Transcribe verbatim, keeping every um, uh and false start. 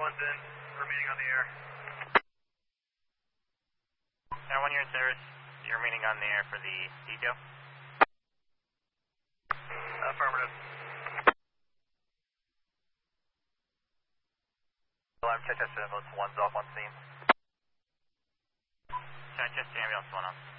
one's in. We're meeting on the air. Now, when you're in service, you're meeting on the air for the detail? Affirmative. Alarm check test ambulance one's off on scene. Check test ambulance one on.